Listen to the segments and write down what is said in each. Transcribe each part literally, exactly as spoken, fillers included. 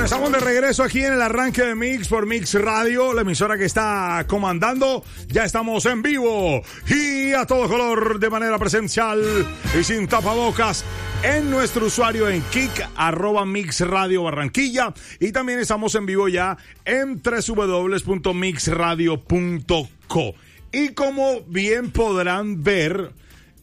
Bueno, estamos de regreso aquí en el arranque de Mix por Mix Radio, la emisora que está comandando. Ya estamos en vivo y a todo color de manera presencial y sin tapabocas en nuestro usuario en Kik, arroba Mix Radio Barranquilla. Y también estamos en vivo ya en doble u doble u doble u punto mix radio punto co. Y como bien podrán ver,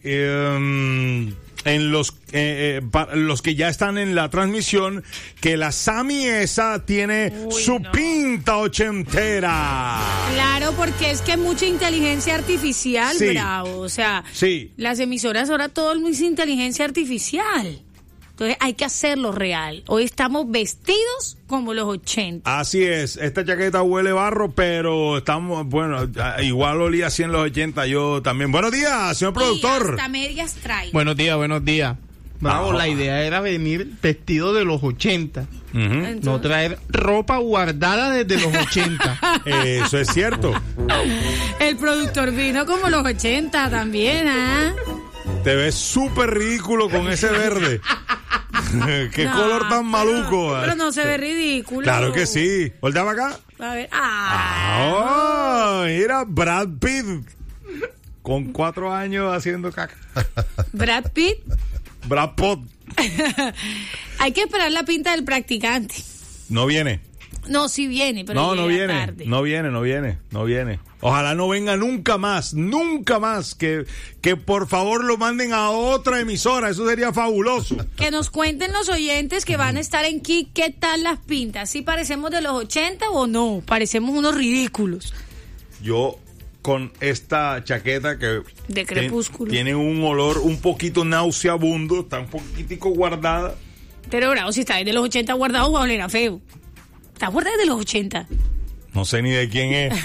eh, en los eh, eh, para los que ya están en la transmisión, que la Sammy esa tiene Uy, su no. pinta ochentera. Claro, porque es que mucha inteligencia artificial, sí. bravo. O sea, sí. las emisoras ahora todo es muy inteligencia artificial. Entonces hay que hacerlo real. Hoy estamos vestidos como los ochenta. Así es. Esta chaqueta huele barro, pero estamos, bueno, igual olía así en los ochenta. Yo también. Buenos días, señor productor. Y hasta medias trae. Buenos días, buenos días. Bravo, la idea era venir vestido de los ochenta. Uh-huh. Entonces, no traer ropa guardada desde los ochenta. Eso es cierto. El productor vino como los ochenta también, ¿ah? ¿eh? Te ves súper ridículo con ese verde. Qué no, color tan maluco. Pero, pero no se ve ridículo. Claro que sí. Volteaba acá. A ver. Ah, oh, mira, Brad Pitt. Con cuatro años haciendo caca. Brad Pitt. Brad Pitt. Hay que esperar la pinta del practicante. No viene. No, sí viene, pero no, no viene. Tarde. No viene, no viene, no viene. Ojalá no venga nunca más, nunca más. Que, que por favor lo manden a otra emisora, eso sería fabuloso. Que nos cuenten los oyentes que van a estar en Kik, ¿qué tal las pintas? ¿Sí parecemos de los ochenta o no? Parecemos unos ridículos. Yo con esta chaqueta que de crepúsculo tiene un olor un poquito nauseabundo, está un poquitico guardada. Pero bravo, si está de los ochenta guardado va a oler a feo. Está guardada de los ochenta. No sé ni de quién es.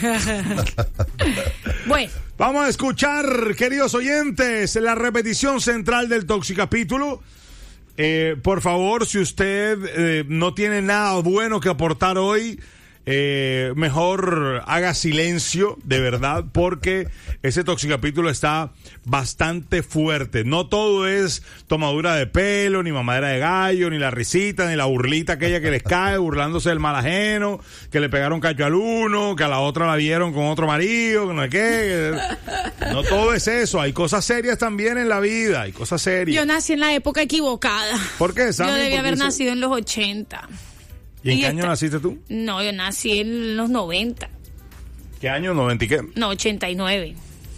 Bueno. Vamos a escuchar, queridos oyentes, la repetición central del Toxicapítulo. Eh, por favor, si usted eh, no tiene nada bueno que aportar hoy, eh, mejor haga silencio, de verdad, porque ese Toxicapítulo está bastante fuerte. No todo es tomadura de pelo, ni mamadera de gallo, ni la risita, ni la burlita aquella que les cae, burlándose del mal ajeno, que le pegaron cacho al uno, que a la otra la vieron con otro marido, que no sé qué. No todo es eso, hay cosas serias también en la vida, hay cosas serias. Yo nací en la época equivocada. ¿Por qué, Sammy? Yo debía haber eso? nacido en los ochenta. ¿Y en y qué esta... año naciste tú? No, yo nací en los noventa. ¿Qué año? ¿noventa y qué? No, ochenta y nueve.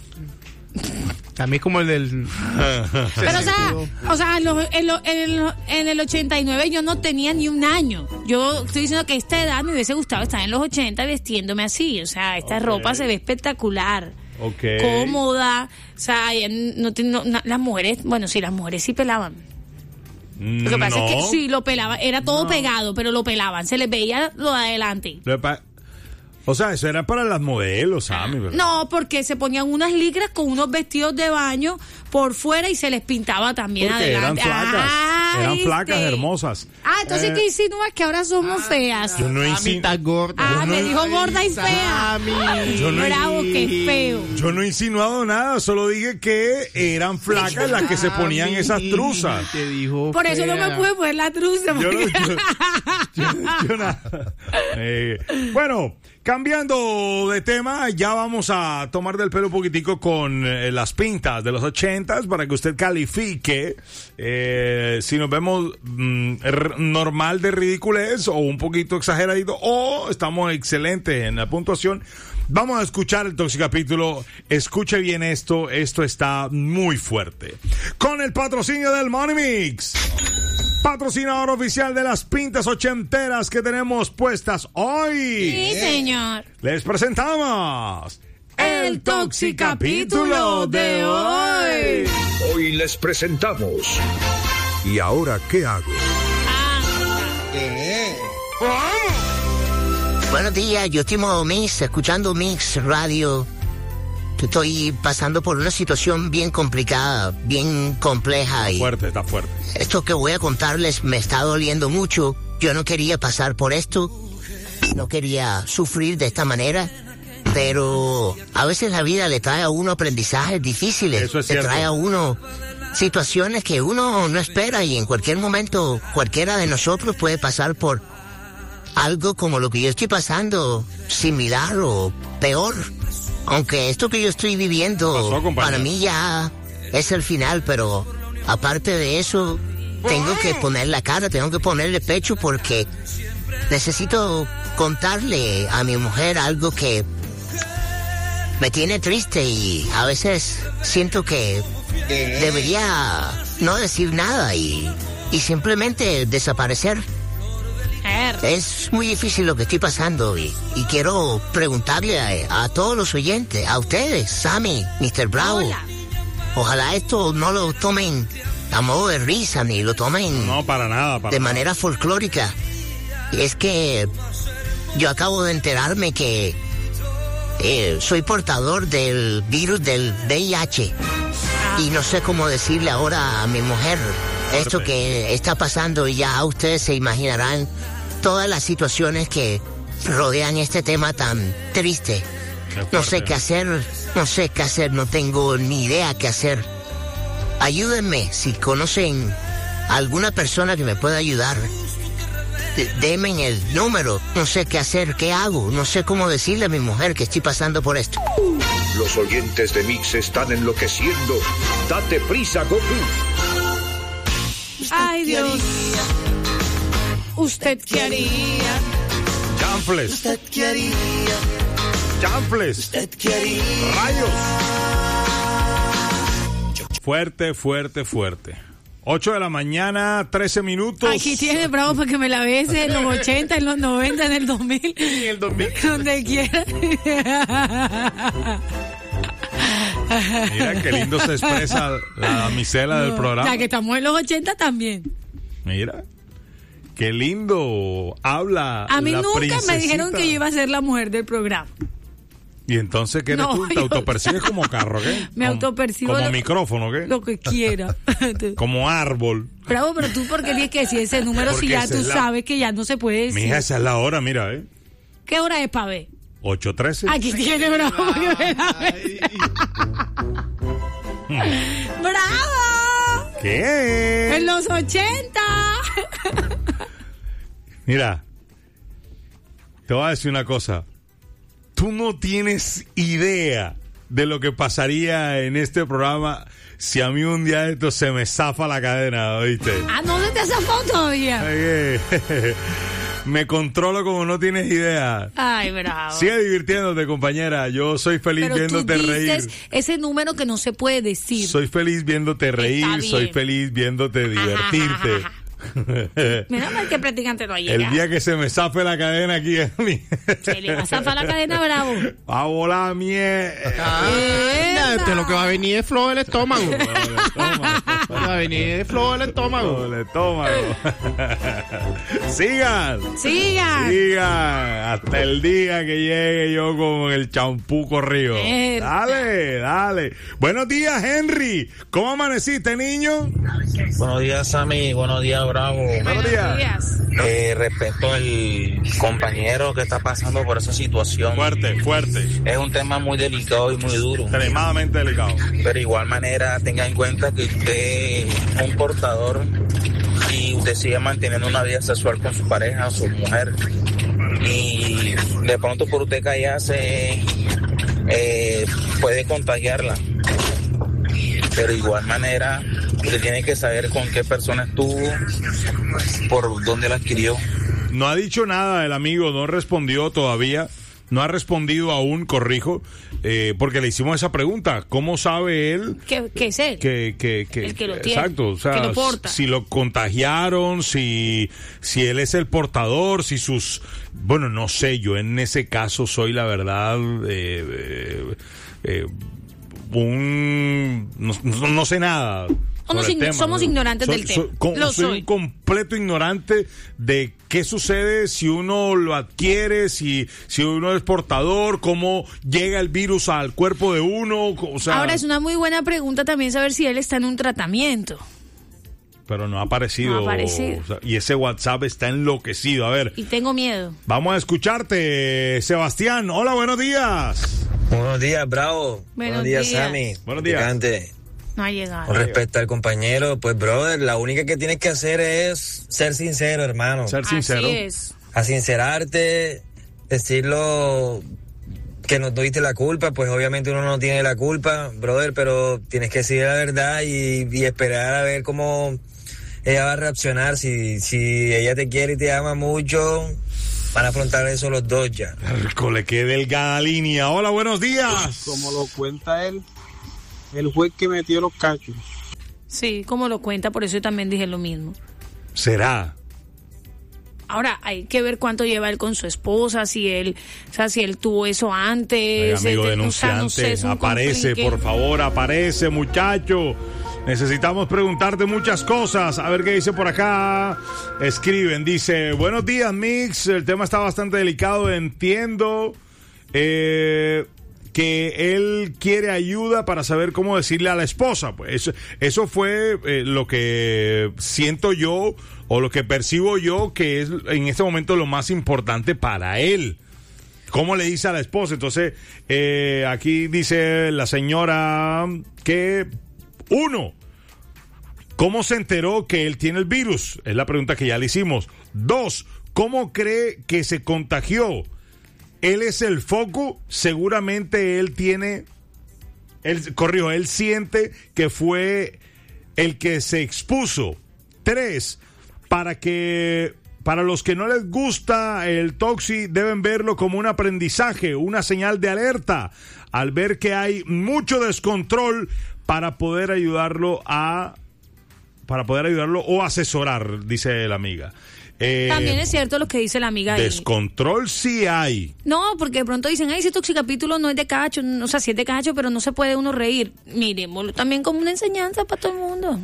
A mí como el del... Pero o sea, o sea en, lo, en, lo, en, lo, en el ochenta y nueve yo no tenía ni un año. Yo estoy diciendo que a esta edad me hubiese gustado estar en los ochenta vestiéndome así. O sea, esta okay. ropa se ve espectacular. Okay. Cómoda. O sea, no, no, no, las mujeres, bueno, sí, las mujeres sí pelaban. Lo que pasa no. es que sí, lo pelaban, era todo no. pegado, pero lo pelaban, se les veía lo de adelante. O sea, eso era para las modelos, Sammy, ¿verdad? No, porque se ponían unas licras con unos vestidos de baño por fuera y se les pintaba también porque adelante. Eran flacas, ah, eran ¿viste? flacas, hermosas. Ah, entonces, eh, ¿qué insinúas? Que ahora somos ah, feas. Yo no insinué. gorda. Ah, yo me no, dijo gorda y fea. Yo no, bravo, qué feo. Yo no he insinuado nada, solo dije que eran flacas las que se ponían esas truzas. Te dijo por fea. Eso no me pude poner la truza. Yo, no, yo, yo, yo nada. Eh, bueno, cambiando de tema, ya vamos a tomar del pelo un poquitico con eh, las pintas de los ochentas para que usted califique eh, si nos vemos mm, r- normal de ridiculez o un poquito exageradito o estamos excelentes en la puntuación. Vamos a escuchar el Toxicapítulo. Escuche bien esto, esto está muy fuerte. Con el patrocinio del Money Mix, patrocinador oficial de las pintas ochenteras que tenemos puestas hoy. Sí, señor. Les presentamos el Toxicapítulo de hoy. Hoy les presentamos ¿Y ahora qué hago? Ah. ¿Qué? Buenos días, yo estoy modo Mix, escuchando Mix Radio. Estoy pasando por una situación bien complicada, bien compleja. Está fuerte, está fuerte. Esto que voy a contarles me está doliendo mucho. Yo no quería pasar por esto. No quería sufrir de esta manera. Pero a veces la vida le trae a uno aprendizajes difíciles. Eso es le cierto. trae a uno situaciones que uno no espera y en cualquier momento cualquiera de nosotros puede pasar por algo como lo que yo estoy pasando, similar o peor. Aunque esto que yo estoy viviendo, pasó, para mí ya es el final, pero aparte de eso, tengo que poner la cara, tengo que ponerle pecho porque necesito contarle a mi mujer algo que me tiene triste y a veces siento que debería no decir nada y, y simplemente desaparecer. Es muy difícil lo que estoy pasando y, y quiero preguntarle a, a todos los oyentes, a ustedes, Sammy, mister Bravo. Hola. Ojalá esto no lo tomen a modo de risa ni lo tomen No, para nada. Para de nada. manera folclórica. Es que yo acabo de enterarme que eh, soy portador del virus del V I H y no sé cómo decirle ahora a mi mujer esto que está pasando y ya ustedes se imaginarán todas las situaciones que rodean este tema tan triste. No sé qué hacer, no sé qué hacer, no tengo ni idea qué hacer. Ayúdenme, si conocen a alguna persona que me pueda ayudar. D- Denme el número, no sé qué hacer, qué hago, no sé cómo decirle a mi mujer que estoy pasando por esto. Los oyentes de Mix están enloqueciendo. Date prisa, Goku. Ay, Dios. ¿Usted qué haría? Chanfles. ¿Usted qué haría? Chanfles. ¿Usted qué haría? Rayos. Fuerte, fuerte, fuerte. ocho de la mañana, trece minutos. Aquí tiene, Bravo, para que me la bese en los ochenta, en los noventa, en el dos mil. En el dos mil. Donde quiera. Mira qué lindo se expresa la damisela del No, programa. ya que estamos en los ochenta también. Mira, qué lindo habla A mí la nunca me princesita. dijeron que yo iba a ser la mujer del programa. Y entonces, ¿qué eres No, tú? ¿Te yo- autopercibes como carro, qué? Me Como- autopercibo Como lo- micrófono, ¿qué? Lo que quiera. Como árbol. Bravo, pero tú, ¿por qué tienes que decir ese número Porque si ya esa tú es la- sabes que ya no se puede decir? Mija, esa es la hora, mira, ¿eh? ¿Qué hora es, pa' ver? ocho trece. Aquí tiene, Bravo, para que me la bese. ¡Bravo! ¿Qué? En los ochenta. Mira, te voy a decir una cosa. Tú no tienes idea de lo que pasaría en este programa si a mí un día de esto se me zafa la cadena, ¿oíste? Ah, no se te hace foto todavía. Oye, me controlo como no tienes idea. Ay, Bravo. Sigue divirtiéndote, compañera. Yo soy feliz Pero tú viéndote dices reír. ese número que no se puede decir. Soy feliz viéndote reír. bien. Soy feliz viéndote divertirte. Menos mal que practicante no llega. El día que se me zafe la cadena aquí a mí. Se le va a zafar la cadena, Bravo. Va a volar mierda. Ah, este lo que va a venir es flow del estómago. Va a venir es flow del estómago. El estómago. Sigan. Sigan. Sigan. Hasta el día que llegue yo con el champú corrido. Mierda. Dale, dale. Buenos días, Henry. ¿Cómo amaneciste, niño? Buenos días, Sammy. Buenos días, Bravo. Buenos días. Eh, respecto al compañero que está pasando por esa situación, Fuerte, fuerte. es un tema muy delicado y muy duro. Extremadamente delicado. Pero de igual manera, tenga en cuenta que usted es un portador y usted sigue manteniendo una vida sexual con su pareja o su mujer. Y de pronto por usted callarse, eh, puede contagiarla. Pero de igual manera, usted tiene que saber con qué persona estuvo, por dónde la adquirió. No ha dicho nada el amigo, no respondió todavía. No ha respondido aún, corrijo, eh, porque le hicimos esa pregunta. ¿Cómo sabe él ¿Qué, qué es él? que, que, que El que lo tiene, exacto, o sea, que lo porta. si lo contagiaron, si, si él es el portador, si sus, bueno, no sé, yo en ese caso soy la verdad, eh, eh, eh, un, no, no- no sé nada. Somos sobre el ign- tema. somos ignorantes Soy- del soy- tema. con- Lo soy soy. un completo ignorante de qué sucede si uno lo adquiere, si, si uno es portador, cómo llega el virus al cuerpo de uno, o sea, Ahora es una muy buena pregunta también saber si él está en un tratamiento. pero no ha aparecido. No ha aparecido. O sea, y ese WhatsApp está enloquecido. A ver, Y tengo miedo. vamos a escucharte, Sebastián. Hola, buenos días. Buenos días, Bravo. Buenos Buenos días, días. Sammy. Buenos días. Picante. No ha llegado. Con respecto al compañero, pues, brother, la única que tienes que hacer es ser sincero, hermano. Ser sincero. Así es. a sincerarte, decirlo que no tuviste la culpa, pues obviamente uno no tiene la culpa, brother, pero tienes que decir la verdad y, y esperar a ver cómo ella va a reaccionar. Si, si ella te quiere y te ama mucho, van a afrontar eso los dos ya. Le qué delgada línea. Hola, buenos días. Como lo cuenta él, el juez que metió los cachos. Sí, como lo cuenta, por eso yo también dije lo mismo. ¿Será? Ahora, hay que ver cuánto lleva él con su esposa, si él, o sea, si él tuvo eso antes. Ay, amigo este, denunciante, o sea, no sé, aparece, complique. por favor, aparece, muchacho. Necesitamos preguntarte muchas cosas. A ver qué dice por acá. Escriben, dice, buenos días, Mix. El tema está bastante delicado, entiendo eh, que él quiere ayuda para saber cómo decirle a la esposa. Pues eso, eso fue eh, lo que siento yo, o lo que percibo yo, que es en este momento lo más importante para él. ¿Cómo le dice a la esposa? Entonces, eh, aquí dice la señora que, uno, ¿cómo se enteró que él tiene el virus? Es la pregunta que ya le hicimos. Dos, ¿cómo cree que se contagió? Él es el foco, seguramente él tiene, él, corrijo, él siente que fue el que se expuso. Tres, para que, para los que no les gusta el Toxi, deben verlo como un aprendizaje, una señal de alerta, al ver que hay mucho descontrol para poder ayudarlo a, para poder ayudarlo o asesorar, dice la amiga. Eh, También es cierto lo que dice la amiga ahí. Descontrol sí hay. No, porque de pronto dicen, ay, ese toxicapítulo no es de cacho, o sea, sí es de cacho, pero no se puede uno reír. Miremoslo también como una enseñanza para todo el mundo.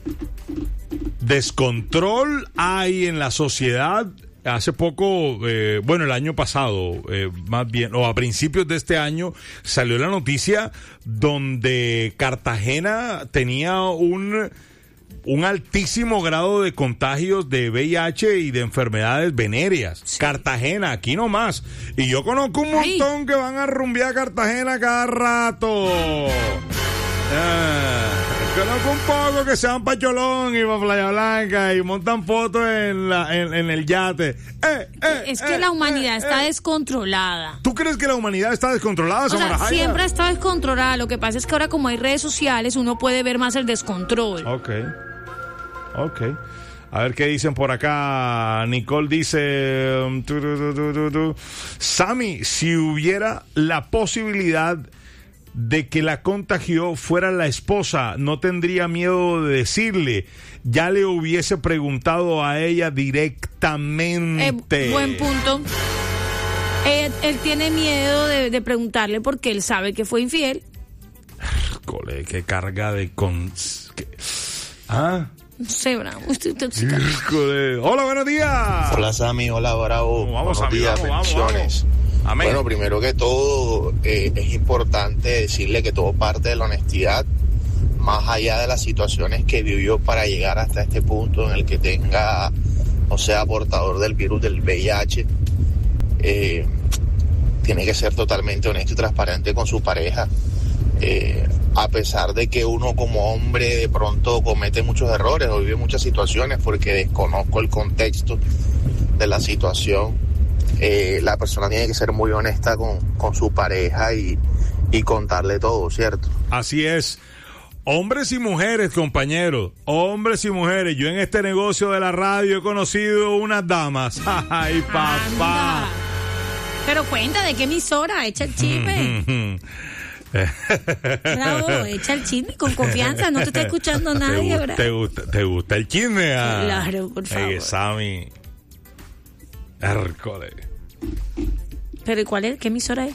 Descontrol hay en la sociedad. Hace poco, eh, bueno, el año pasado, eh, más bien, o a principios de este año, salió la noticia donde Cartagena tenía un... un altísimo grado de contagios de V I H y de enfermedades venéreas. Sí. Cartagena, aquí nomás. Y yo conozco un montón Ay. que van a rumbear a Cartagena cada rato. Ah, conozco un poco que se van pa' Cholón y pa' Playa Blanca y montan fotos en, la, en, en el yate. Eh, eh, es que eh, la humanidad eh, está eh. descontrolada. ¿Tú crees que la humanidad está descontrolada, o sea, Samara Jaiba? Siempre ha estado descontrolada. Lo que pasa es que ahora, como hay redes sociales, uno puede ver más el descontrol. Ok. Ok. A ver qué dicen por acá. Nicole dice, um, tu, tu, tu, tu, tu. Sammy, si hubiera la posibilidad de que la contagió fuera la esposa, no tendría miedo de decirle, ya le hubiese preguntado a ella directamente. Eh, buen punto. Él, él tiene miedo de, de preguntarle porque él sabe que fue infiel. Cole, qué carga de con... ¿Qué? Ah... No sé, Bravo, estoy tóxica. Hola, buenos días. Hola, Sammy, hola, Bravo. Vamos, buenos días, vamos, bendiciones. Vamos, vamos. Amén. Bueno, primero que todo, eh, es importante decirle que todo parte de la honestidad, más allá de las situaciones que vivió para llegar hasta este punto en el que tenga, o sea, portador del virus del V I H. Eh, tiene que ser totalmente honesto y transparente con su pareja. Eh, a pesar de que uno como hombre de pronto comete muchos errores o vive muchas situaciones porque desconozco el contexto de la situación, eh, la persona tiene que ser muy honesta con, con su pareja y, y contarle todo, ¿cierto? Así es. Hombres y mujeres, compañeros, hombres y mujeres. Yo en este negocio de la radio he conocido unas damas. ¡Ay, papá! Anda. Pero cuenta, ¿de qué emisora? Echa el chisme. Bravo, echa el chisme con confianza, no te está escuchando nadie, ¿Te, te, gusta, ¿Te gusta el chisme? Ah? Claro, por favor. Hey, Sammy. Hércole. ¿Pero y cuál es? ¿Qué emisora es?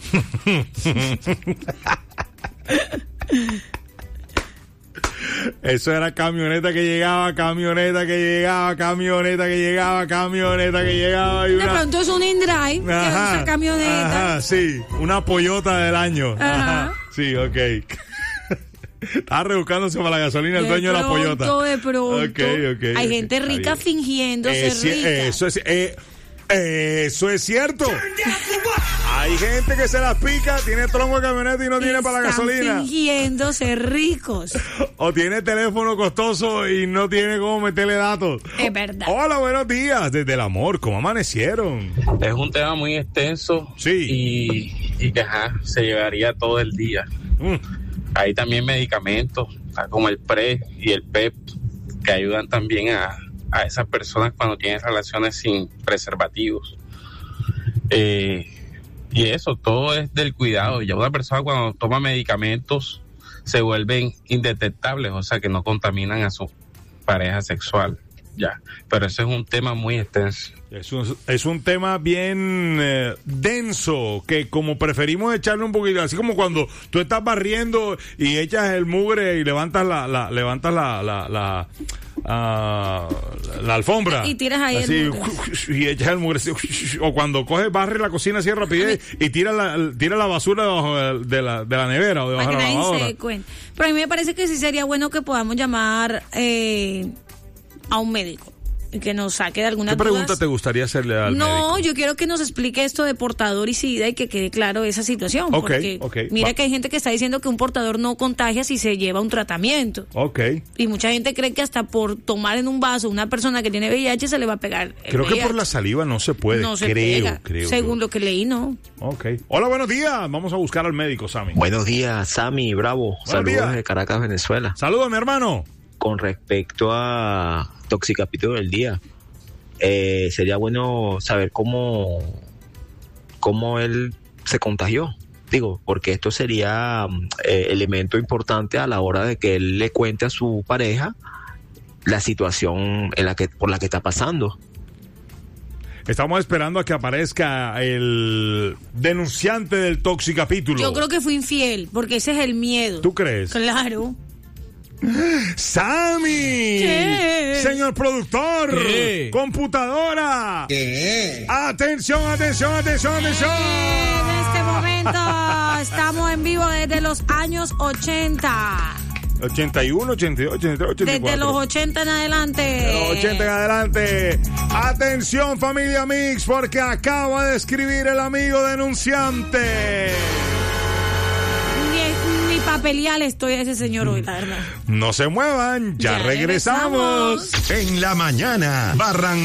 Eso era camioneta que llegaba, camioneta que llegaba, camioneta que llegaba, camioneta que llegaba. Y una... De pronto es un InDrive, ajá, que usa camioneta. Ajá, sí, una Toyota del año. Ajá. Ajá. Sí, ok. Estaba rebuscándose para la gasolina el dueño pronto, de la Toyota. De pronto, okay, okay, hay okay. gente rica fingiendo eh, ser sí, rica. Eso es, eh, eso es cierto. Hay gente que se las pica, tiene tronco de camioneta y no tiene para la gasolina. Están fingiendo ser ricos. O tiene teléfono costoso y no tiene cómo meterle datos. Es verdad. Hola, buenos días. Desde el amor, ¿cómo amanecieron? Es un tema muy extenso. Sí. Y, y que ajá, se llevaría todo el día. Mm. Hay también medicamentos, como el Pre y el P E P, que ayudan también a, a esas personas cuando tienen relaciones sin preservativos. Eh, y eso, todo es del cuidado. Ya una persona cuando toma medicamentos se vuelven indetectables, o sea que no contaminan a su pareja sexual. Ya, pero ese es un tema muy extenso. Es un, es un tema bien eh, denso, que como preferimos echarle un poquito, así como cuando tú estás barriendo y echas el mugre y levantas la, la levantas la la, la, uh, la alfombra y tiras ahí así, el mugre. y echas el mugre así, o cuando coges barre la cocina así rapidez y tiras la tira la basura debajo de la, de la nevera o debajo de la lavadora. Se cuenta. Pero a mí me parece que sí sería bueno que podamos llamar eh, a un médico y que nos saque de alguna ¿Qué pregunta dudas. te gustaría hacerle al no, médico? No, yo quiero que nos explique esto de portador y SIDA y que quede claro esa situación. Ok, porque ok, mira va. que hay gente que está diciendo que un portador no contagia si se lleva un tratamiento. Ok. Y mucha gente cree que hasta por tomar en un vaso una persona que tiene V I H se le va a pegar el Creo V I H. que por la saliva no se puede, no se creo, pega. creo. Según creo. lo que leí, no. Ok. Hola, buenos días. Vamos a buscar al médico, Sammy. Buenos días, Sammy, bravo. Buenos Saludos días. desde Caracas, Venezuela. Saludos, mi hermano. Con respecto a Toxicapítulo del día, eh, sería bueno saber cómo, cómo él se contagió. Digo, porque esto sería eh, elemento importante a la hora de que él le cuente a su pareja la situación en la que, por la que está pasando. Estamos esperando a que aparezca el denunciante del Toxicapítulo. Yo creo que fui infiel, porque ese es el miedo. ¿Tú crees? Claro. ¡Sammy! ¿Qué? Señor productor. ¿Qué? Computadora. ¿Qué? Atención, atención, atención, atención. En este momento estamos en vivo desde los años ochenta. ochenta y uno, ochenta y dos, ochenta y tres, ochenta y cuatro. Desde los ochenta en adelante. De los ochenta en adelante. Atención, familia Mix, porque acaba de escribir el amigo denunciante. Ni, ni papelía le estoy a ese señor hoy, la verdad. No se muevan, ya, Ya regresamos. regresamos. En la mañana, Barran